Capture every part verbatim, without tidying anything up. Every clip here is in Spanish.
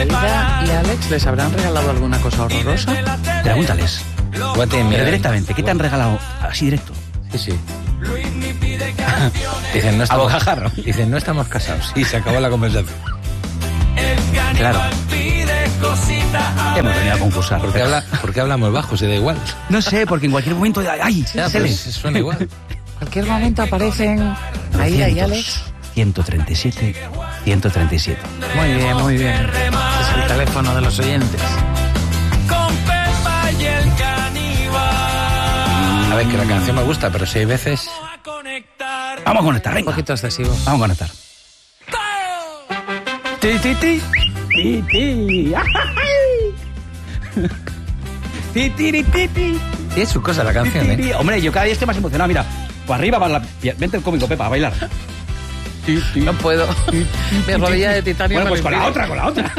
Aida y Alex les habrán regalado alguna cosa horrorosa? Pregúntales. Pero directamente, ¿qué te han regalado? Así directo. Sí, sí. Dicen, no estamos, dicen, no estamos casados. Y se acabó la conversación. Claro. Hemos venido a concursar. ¿Por qué, habla, ¿Por qué hablamos bajo? Se da igual. No sé, porque en cualquier momento... ¡Ay! Ya, pues, suena igual. En cualquier momento aparecen Aida y Alex. ciento treinta y siete, ciento treinta y siete. Muy bien, muy bien. Es el teléfono de los oyentes. Con Pepa y el caníbal. A ver, que la canción me gusta, pero si hay veces... Vamos a conectar, venga. Un poquito excesivo. Vamos a conectar. Ti, ti, ti. Ti, ti. Ti, ti, ti, ti, ti. Tiene su cosa la canción, Ti, ti, ti. ¿eh? Hombre, yo cada día estoy más emocionado. Mira, pues arriba va la... Vente el cómico, Pepa, a bailar. Ti, ti. No puedo. Mi rodilla de titanio. Bueno, pues con la otra, con la otra.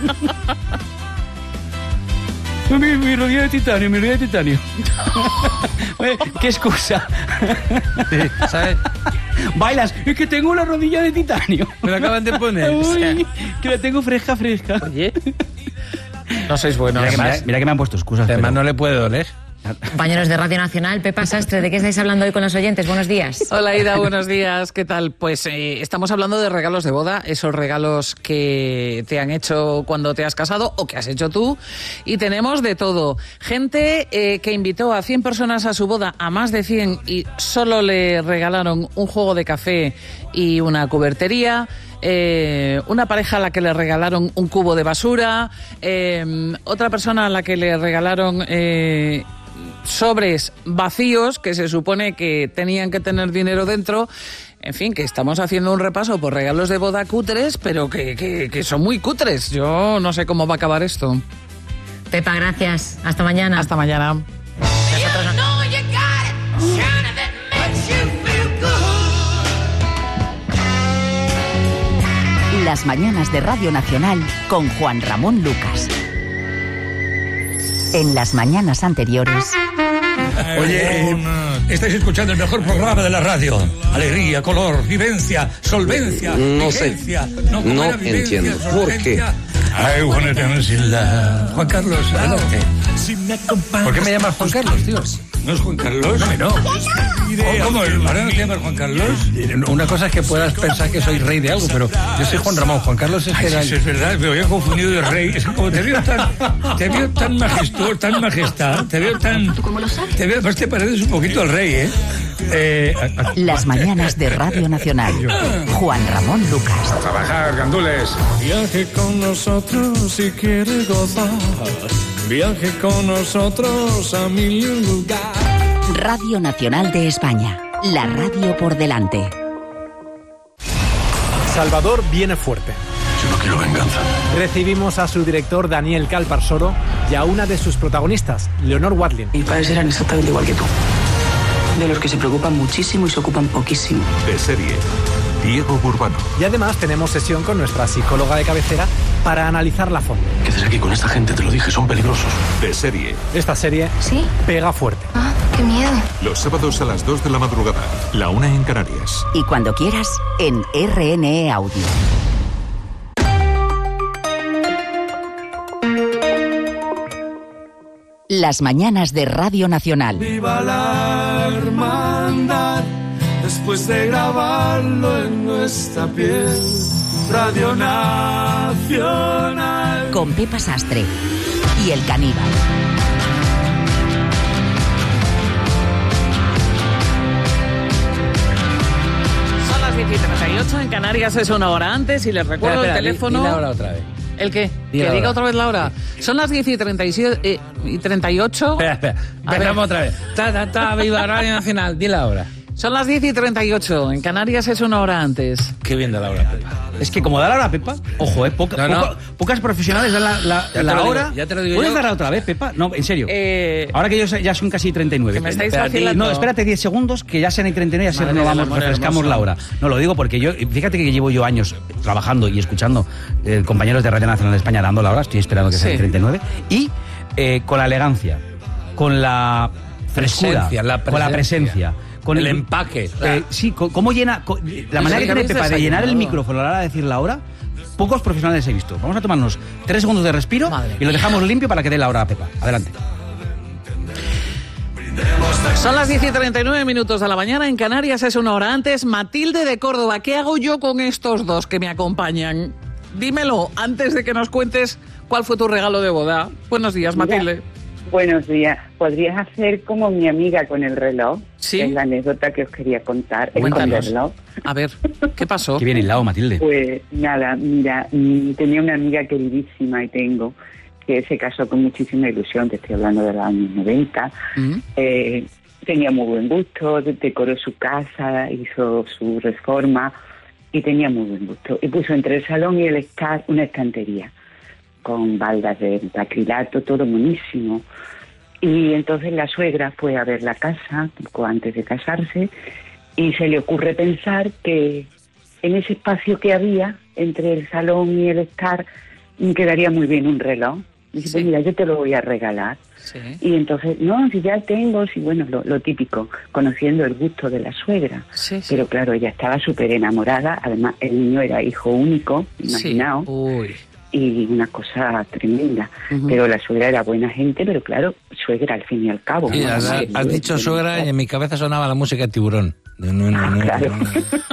Mi, mi rodilla de titanio, mi rodilla de titanio. ¿Qué excusa? Sí, ¿sabes? Bailas, es que tengo una rodilla de titanio. Me lo acaban de poner. Uy, O sea, que la tengo fresca, fresca. Oye, no sois buenos. Mira que, mira, mira que me han puesto excusas. además pero... no le puede doler. Compañeros de Radio Nacional, Pepa Sastre, ¿de qué estáis hablando hoy con los oyentes? Buenos días. Hola Ida, buenos días, ¿qué tal? Pues eh, estamos hablando de regalos de boda, esos regalos que te han hecho cuando te has casado o que has hecho tú, y tenemos de todo. Gente eh, que invitó a cien personas a su boda, a más de cien, y solo le regalaron un juego de café y una cubertería. Eh, una pareja a la que le regalaron un cubo de basura, eh, otra persona a la que le regalaron... Eh, sobres vacíos que se supone que tenían que tener dinero dentro. En fin, que estamos haciendo un repaso por regalos de boda cutres, pero que, que, que son muy cutres. Yo no sé cómo va a acabar esto. Pepa, gracias. Hasta mañana. Hasta mañana. Las mañanas de Radio Nacional con Juan Ramón Lucas. En las mañanas anteriores... Oye, eh, estáis escuchando el mejor programa de la radio. Alegría, color, vivencia, solvencia, No vigencia. sé, No, ¿cómo no era? Vivencia, entiendo. ¿Por qué? solvencia. I wanna dance in love. Juan Carlos, adelante. ¿Por qué me llamas Juan Carlos, tío? ¿No es Juan Carlos? No, no. ¿Cómo? ¿Cómo? ¿Ahora no te llamas Juan Carlos? Una cosa es que puedas pensar que soy rey de algo, pero yo soy Juan Ramón. Juan Carlos es que Ay, era... sí, eso es verdad, me había confundido de rey. Es que como te veo tan, te veo tan majestuoso, tan majestad, te veo tan... ¿Tú cómo lo sabes? Te veo, pues te pareces un poquito al rey, ¿eh? eh Las mañanas de Radio Nacional. Juan Ramón Lucas. A trabajar, gandules. Viaje con nosotros si quiere gozar. Viaje con nosotros a mil lugares. Radio Nacional de España. La radio por delante. Salvador viene fuerte. Yo no quiero venganza. Recibimos a su director Daniel Calparsoro y a una de sus protagonistas, Leonor Watling. Mis padres eran exactamente igual que tú. De los que se preocupan muchísimo y se ocupan poquísimo. De serie, Diego Burbano. Y además tenemos sesión con nuestra psicóloga de cabecera para analizarla a fondo. ¿Qué haces aquí con esta gente? Te lo dije, son peligrosos. De serie. Esta serie ¿Sí? pega fuerte. Ah, qué miedo. Los sábados a las dos de la madrugada. La una en Canarias. Y cuando quieras, en R N E Audio. Las mañanas de Radio Nacional. Viva la hermandad, después de grabarlo en nuestra piel. Radio Nacional. Con Pepa Sastre y El Caníbal. Son las diez y treinta y ocho, en Canarias es una hora antes y les recuerdo Espera, espera, el teléfono... di- di la hora otra vez. ¿El qué? Di Que la diga hora. otra vez la hora. Son las diez y treinta y siete eh, y treinta y ocho. Espera, espera. A ver. Empezamos otra vez. Ta, ta, ta, viva Radio Nacional. Di la hora. Son las diez y treinta y ocho. En Canarias es una hora antes. Qué bien da la hora, Pepa. Es que como da la hora, Pepa, ojo, eh, poca- No, no. poca- pocas profesionales dan la, la, Ya te la lo digo, hora. ya te lo digo ¿Puedes yo. darla otra vez, Pepa? No, en serio. Eh, Ahora que yo ya son casi treinta y nueve. Que me estáis Espérate, vacilando. No, espérate diez segundos, que ya sean y treinta y nueve, así Madre del renovamos, amor refrescamos hermoso. la hora. No, lo digo porque yo, fíjate que llevo yo años trabajando y escuchando eh, compañeros de Radio Nacional de España dando la hora, estoy esperando que sean Sí. treinta y nueve, y eh, con la elegancia, con la frescura, Presencia, la con la presencia. Con El empaque. Eh, sí, co- cómo llena... co- la manera que que tiene habéis Pepa de llenar el desayunado. micrófono a la hora de decir la hora, pocos profesionales he visto. Vamos a tomarnos tres segundos de respiro Madre y lo dejamos limpio para que dé la hora a Pepa. Adelante. Son las diez y treinta y nueve minutos de la mañana, en Canarias es una hora antes. Matilde de Córdoba, ¿qué hago yo con estos dos que me acompañan? Dímelo antes de que nos cuentes cuál fue tu regalo de boda. Buenos días, Matilde. Mira, buenos días. ¿Podrías hacer como mi amiga con el reloj? Sí. Es la anécdota que os quería contar. Cuéntanos. Esconderlo. A ver, ¿qué pasó? Qué bien hilado, Matilde. Pues nada, mira, mm, tenía una amiga queridísima y tengo, que se casó con muchísima ilusión, te estoy hablando de los años noventa. ¿Mm? Eh, tenía muy buen gusto, decoró su casa, hizo su reforma y tenía muy buen gusto. Y puso entre el salón y el estar una estantería con baldas de tacrilato, todo buenísimo. Y entonces la suegra fue a ver la casa poco antes de casarse y se le ocurre pensar que en ese espacio que había entre el salón y el estar quedaría muy bien un reloj. Y dice, Sí. pues mira, yo te lo voy a regalar. Sí. Y entonces, no, si ya tengo, si bueno, lo, lo típico, conociendo el gusto de la suegra. Sí, sí. Pero claro, ella estaba súper enamorada, además el niño era hijo único, imaginaos, Sí. Uy. y una cosa tremenda. Ujú. Pero la suegra era buena gente, pero claro, suegra al fin y al cabo. Sí, ¿no? has, Madre has mía, dicho de- suegra y en mi cabeza sonaba la música de Tiburón. No, no, no, no, Claro. no, no.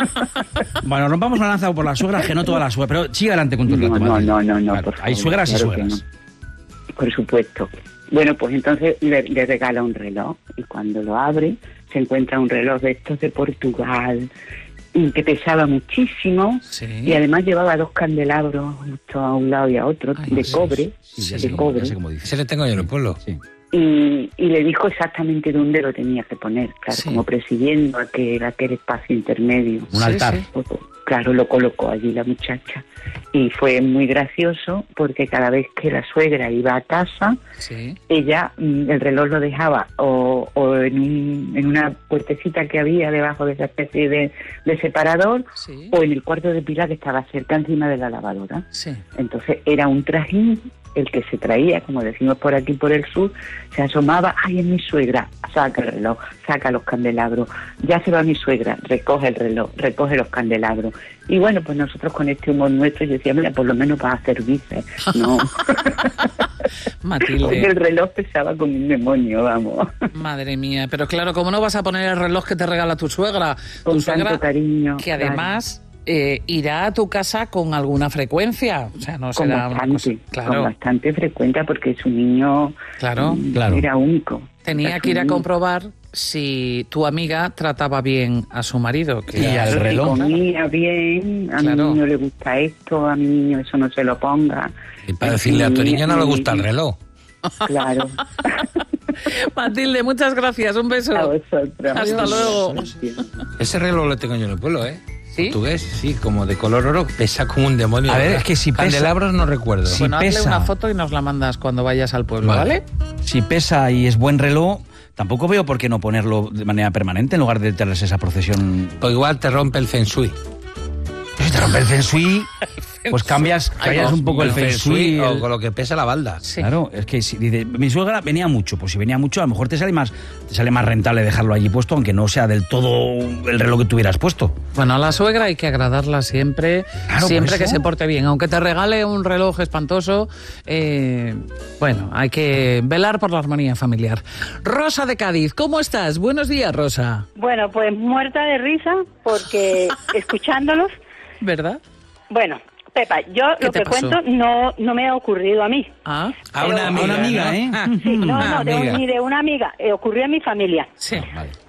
Bueno, rompamos una lanza por la suegra, que no toda la suegra. Pero sigue adelante con tu No, relato, no, Matilde. no, no, no, Claro, por hay favor, suegras y claro que suegras. no. Por supuesto. Bueno, pues entonces le, le regala un reloj y cuando lo abre se encuentra un reloj de estos de Portugal y que pesaba muchísimo Sí. y además llevaba dos candelabros justo a un lado y a otro Ay, de sí, cobre, Sí, ya de sé cómo, cobre. ya sé cómo dices. Ese le tengo yo en el pueblo. Sí. Y, y le dijo exactamente dónde lo tenía que poner, claro, Sí. como presidiendo aquel, aquel espacio intermedio. Un Sí, altar. sí. Pues, claro, lo colocó allí la muchacha. Y fue muy gracioso porque cada vez que la suegra iba a casa, Sí. ella, mm, el reloj lo dejaba o, o en, un, en una puertecita que había debajo de esa especie de, de separador, Sí. o en el cuarto de Pilar que estaba cerca encima de la lavadora. Sí. Entonces era un trajín el que se traía, como decimos por aquí por el sur, se asomaba, ay, es mi suegra, saca el reloj, saca los candelabros, ya se va mi suegra, recoge el reloj, recoge los candelabros. Y bueno, pues nosotros con este humor nuestro, yo decía, mira, por lo menos para servirse, ¿no? Porque Matilde. el reloj pesaba como un demonio, vamos. Madre mía, pero claro, ¿cómo no vas a poner el reloj que te regala tu suegra? Con Tu suegra, tanto cariño. que además eh, irá a tu casa con alguna frecuencia. O sea, no Con será una cosa... bastante, con Claro, bastante frecuente porque su niño claro. mm, Claro. era único. Tenía Era que ir su a niño. comprobar si tu amiga trataba bien a su marido. Que Y era- al Si reloj. comía bien, a Claro. mi niño le gusta esto, a mi niño eso no se lo ponga. Y para decirle a tu niño no le gusta el reloj. Claro. Matilde, muchas gracias, un beso. A vosotros. Hasta luego. Ese reloj lo tengo yo en el pueblo, ¿eh? ¿Sí? Portugués, sí, como de color oro, pesa como un demonio. A ver, ¿verdad? es que si pesa- Candelabros no recuerdo. Si Bueno, hazle pesa. una foto y nos la mandas cuando vayas al pueblo, Vale. ¿vale? Si pesa y es buen reloj, tampoco veo por qué no ponerlo de manera permanente en lugar de tenerse esa procesión. O igual te rompe el feng shui. Si te rompe el feng shui, pues cambias, cambias un poco el feng shui. o el- con lo que pesa la balda. Sí. Claro, es que si dice, mi suegra venía mucho, pues si venía mucho, a lo mejor te sale más, te sale más rentable dejarlo allí puesto, aunque no sea del todo el reloj que tuvieras puesto. Bueno, a la suegra hay que agradarla siempre, Claro, siempre por que eso. se porte bien. Aunque te regale un reloj espantoso, eh, bueno, hay que velar por la armonía familiar. Rosa de Cádiz, ¿cómo estás? Buenos días, Rosa. Bueno, pues muerta de risa porque escuchándolos, ¿Verdad? bueno, Pepa, yo ¿Qué lo te que pasó? cuento no no me ha ocurrido a mí. Ah, A una Pero- amiga, una amiga, ¿no? ¿eh? Ah, Sí, no, una no, de un- amiga. ni de una amiga, eh, ocurrió en mi familia. sí.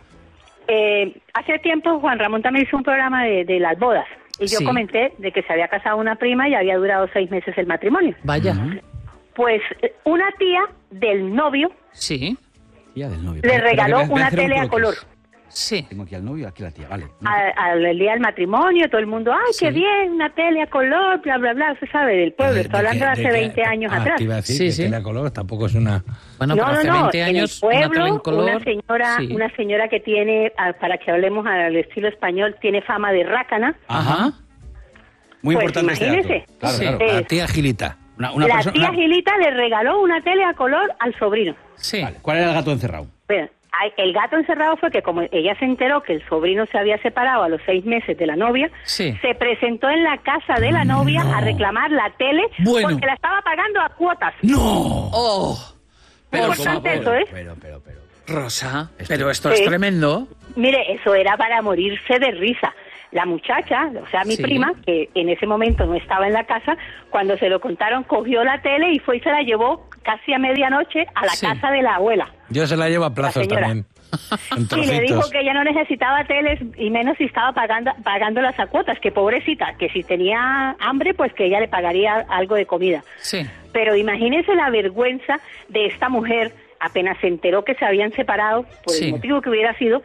Eh, hace tiempo Juan Ramón también hizo un programa de, de las bodas y yo Sí. comenté de que se había casado una prima y había durado seis meses el matrimonio. Vaya. Pues eh, una tía del novio Sí, Tía del novio. le Pero regaló voy a- voy a una hacer un tele a croquis. color. sí. Tengo aquí al novio y aquí la tía, vale. A- Al día del matrimonio, todo el mundo, ay, qué bien, una tele a color, bla, bla, bla, se sabe, del pueblo. De- Estoy hablando de que- hace que- veinte años ah, atrás. Te iba a decir Sí, que sí. tele a color tampoco es una... Bueno, no, pero no, hace no, veinte en el años, una tele pueblo, en color. una señora, sí. una señora que tiene, ah, para que hablemos al estilo español, tiene fama de rácana. Ajá. Muy Pues importante este dato. imagínese. Claro, Sí. claro. Eh, La tía Gilita. Una, una la persona- tía una- Gilita le regaló una tele a color al sobrino. Sí. Vale, ¿cuál era el gato encerrado? Bueno, el gato encerrado fue que como ella se enteró que el sobrino se había separado a los seis meses de la novia, sí. se presentó en la casa de la novia no. a reclamar la tele bueno. porque la estaba pagando a cuotas. ¡No! ¡Oh! Muy importante eso, ¿eh? Pero, pero, pero. Rosa, Esto- pero esto Sí. es tremendo. Mire, eso era para morirse de risa. La muchacha, o sea, mi Sí. prima, que en ese momento no estaba en la casa, cuando se lo contaron, cogió la tele y fue y se la llevó casi a medianoche a la Sí. casa de la abuela. Yo se la llevo a plazos señora. también. En Y le dijo trocitos. que ella no necesitaba teles y menos si estaba pagando pagando las cuotas, que pobrecita, que si tenía hambre, pues que ella le pagaría algo de comida. Sí. Pero imagínese la vergüenza de esta mujer, apenas se enteró que se habían separado, por Sí. el motivo que hubiera sido,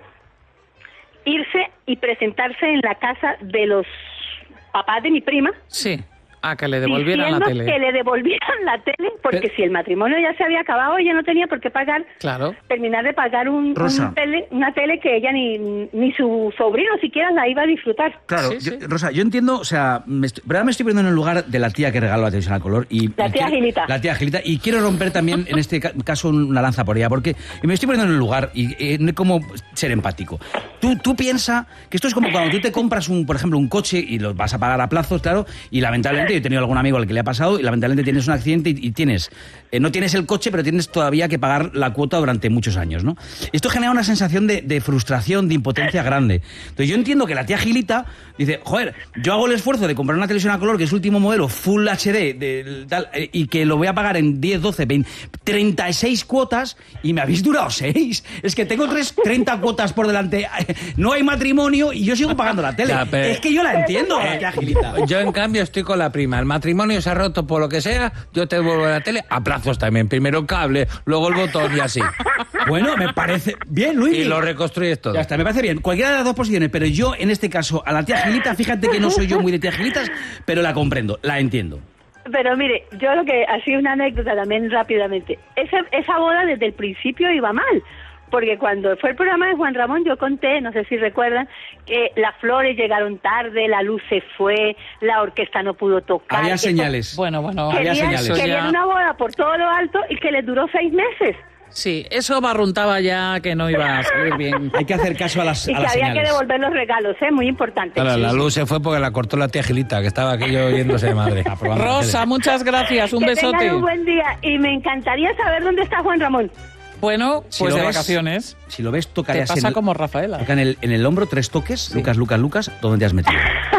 irse y presentarse en la casa de los papás de mi prima, Sí. Ah, que le devolvieran diciendo la tele. que le devolvieran la tele, porque Pero- si el matrimonio ya se había acabado, ella no tenía por qué pagar, Claro. terminar de pagar un, Rosa. un tele, una tele que ella ni, ni su sobrino siquiera la iba a disfrutar. Claro, Sí, yo- sí. Rosa, yo entiendo, o sea, me estoy, ¿verdad? Me estoy poniendo en el lugar de la tía que regaló la televisión a color. Y, La y tía quiero- Gilita. La tía Gilita. Y quiero romper también, en este ca- caso, una lanza por ella, porque me estoy poniendo en el lugar y eh, no hay como ser empático. Tú, tú piensas que esto es como cuando tú te compras, un, por ejemplo, un coche y lo vas a pagar a plazos, claro, y lamentablemente, yo he tenido algún amigo al que le ha pasado, y lamentablemente tienes un accidente y, y tienes, eh, no tienes el coche, pero tienes todavía que pagar la cuota durante muchos años, ¿no? Esto genera una sensación de, de frustración, de impotencia grande. Entonces yo entiendo que la tía Gilita dice, joder, yo hago el esfuerzo de comprar una televisión a color, que es último modelo, Full H D, de, tal, eh, y que lo voy a pagar en diez, doce, veinte, treinta y seis cuotas, y me habéis durado seis. Es que tengo tres, treinta cuotas por delante, no hay matrimonio, y yo sigo pagando la tele. Ya, pero- Es que yo la entiendo, la tía Gilita. Yo, en cambio, estoy con la prima. El matrimonio se ha roto por lo que sea, yo te devuelvo la tele a plazos también. Primero el cable, luego el botón y así. Bueno, me parece bien, Luis. Y lo reconstruyes todo. Ya está, me parece bien. Cualquiera de las dos posiciones, pero yo, en este caso, a la tía Gilita, fíjate que no soy yo muy de tía Gilitas, pero la comprendo, la entiendo. Pero mire, yo lo que, así una anécdota también rápidamente, esa, esa boda desde el principio iba mal, porque cuando fue el programa de Juan Ramón yo conté, no sé si recuerdan, que las flores llegaron tarde, la luz se fue, la orquesta no pudo tocar. Había eso- señales. Bueno, bueno, había Querían, señales. Eso querían ya- una boda por todo lo alto y que les duró seis meses. Sí, eso barruntaba ya que no iba a salir bien. Hay que hacer caso a las, Y a que las había señales. que devolver los regalos, ¿eh? Muy importante. Claro, la luz se fue porque la cortó la tía Gilita, que estaba aquello yéndose de madre. Rosa, muchas gracias, un que besote. tengan un buen día y me encantaría saber dónde está Juan Ramón. Bueno, Si pues lo de ves- vacaciones. Si lo ves, toca Te pasa como Rafaela. Toca en el, en el hombro tres toques, Lucas, Lucas, Lucas, ¿dónde te has metido?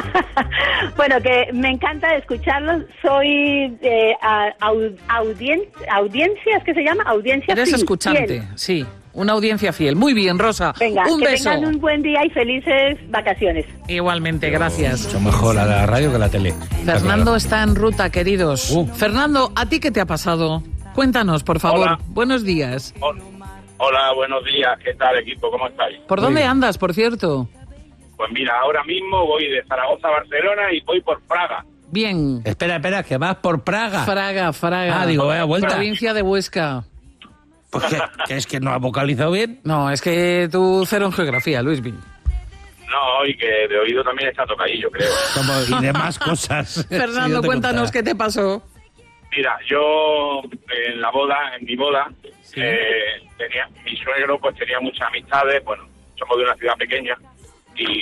Bueno, que me encanta escucharlos. Soy eh, a- au- audien- audiencia, ¿es que se llama? Audiencia Eres fiel. escuchante, sí. Una audiencia fiel. Muy bien, Rosa. Venga, un que beso. tengan un buen día y felices vacaciones. Igualmente, gracias. Mucho mejor la, la radio que la tele. Fernando está en ruta, queridos. Uh. Fernando, ¿a ti qué te ha pasado? Cuéntanos, por favor. Hola. Buenos días. Hola, buenos días. ¿Qué tal, equipo? ¿Cómo estáis? ¿Por dónde andas, por cierto? Pues mira, ahora mismo voy de Zaragoza a Barcelona y voy por Praga. Bien. Espera, espera, que vas por Praga. Fraga, Fraga. Ah, digo, vaya vuelta. Provincia de Huesca. Pues que, que es que no ha vocalizado bien. No, es que tú cero en geografía, Luis Bin. No, y que de oído también está tocadillo, creo. Como, y demás cosas. Fernando, Si yo te cuéntanos contara. qué te pasó. Mira, yo en la boda, en mi boda, eh, tenía mi suegro pues tenía muchas amistades, bueno, somos de una ciudad pequeña y,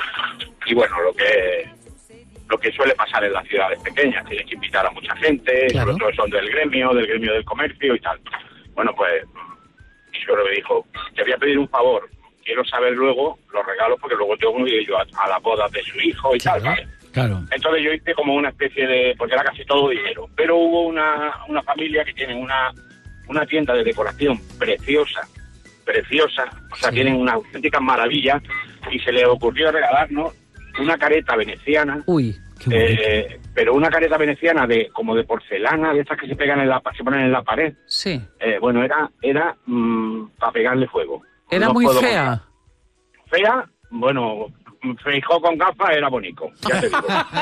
y bueno, lo que lo que suele pasar en las ciudades pequeñas, tienes que invitar a mucha gente, Claro. sobre todo son del gremio, del gremio del comercio y tal. Bueno, pues mi suegro me dijo, te voy a pedir un favor, quiero saber luego los regalos porque luego tengo que ir yo a, a la boda de su hijo y tal, ¿vale? Claro. Entonces yo hice como una especie de, porque era casi todo dinero, pero hubo una, una familia que tiene una, una tienda de decoración preciosa, preciosa, o sea, tienen unas auténticas maravillas, y se le ocurrió regalarnos una careta veneciana, Uy, eh, pero una careta veneciana de como de porcelana, de estas que se pegan en la, se ponen en la pared. sí. Eh, bueno, era, era mmm, para pegarle fuego. Era No muy puedo fea. contar. Fea, bueno, Feijó con gafas era bonito, ya te digo.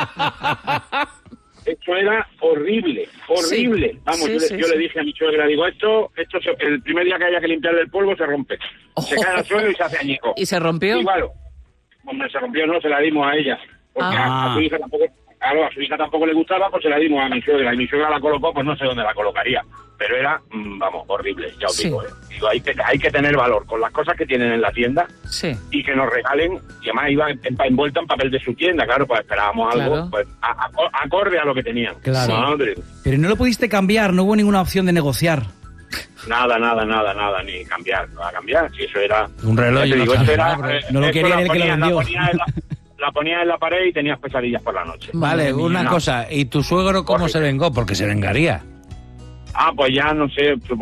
Esto era horrible, horrible. Sí, Vamos, sí, yo, le, sí, yo sí. le dije a mi suegra, digo, esto, esto se- el primer día que haya que limpiarle el polvo se rompe. Se cae al suelo y se hace añico. ¿Y se rompió? Y bueno, hombre, se rompió, no, se la dimos a ella. Porque Ah. a, a su hija tampoco, claro, a su hija tampoco le gustaba, pues se la dimos a mi suegra. Y mi suegra la colocó, pues no sé dónde la colocaría. pero era, mm, vamos, horrible, ya os Sí. digo, ¿eh? Digo, hay que, hay que tener valor con las cosas que tienen en la tienda Sí. y que nos regalen, y además iba en- envuelta en papel de su tienda, claro, pues esperábamos algo Claro. pues, a- a- acorde a lo que tenían. Claro. Madre, Pero no lo pudiste cambiar, no hubo ninguna opción de negociar. nada, nada, nada, nada, ni cambiar, no va a cambiar, si eso era... Un reloj ya y te unos digo, eso zapatos, era, ¿no? Pero eh, no lo eso quería la el que lo ponías- la vendió. ponías en la- La ponías en la pared y tenías pesadillas por la noche. Vale, una No. cosa, ¿y tu suegro cómo se vengó? Porque se vengaría. Ah, pues ya no sé, supongo